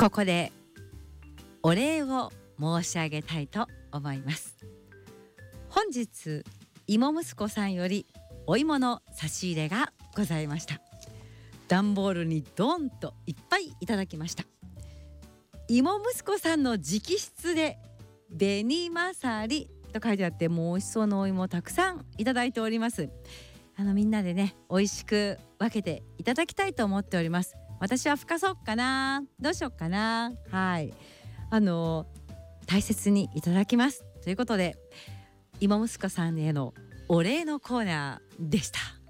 ここでお礼を申し上げたいと思います。本日芋息子さんよりお芋の差し入れがございました。段ボールにドンといっぱいいただきました。芋息子さんの直筆で紅まさりと書いてあって、もう美味しそうなお芋をたくさんいただいております。みんなでね美味しく分けていただきたいと思っております。私はふかそうかな、どうしようかな。はい、大切にいただきますということで、芋息子さんへのお礼のコーナーでした。